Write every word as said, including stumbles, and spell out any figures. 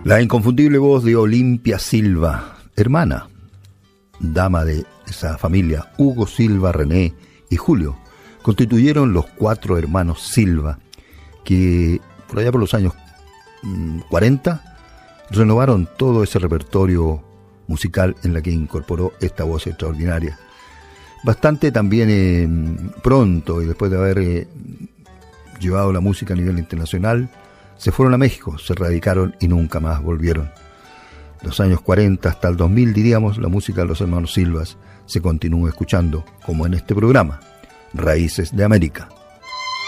La inconfundible voz de Olimpia Silva, hermana, dama de esa familia, Hugo Silva, René y Julio, constituyeron los cuatro hermanos Silva, que por allá por los años cuarenta renovaron todo ese repertorio musical en la que incorporó esta voz extraordinaria. Bastante también eh, pronto, y después de haber eh, llevado la música a nivel internacional, se fueron a México, se radicaron y nunca más volvieron. Los años cuarenta hasta el dos mil, diríamos, la música de los hermanos Silvas se continúa escuchando, como en este programa, Raíces de América.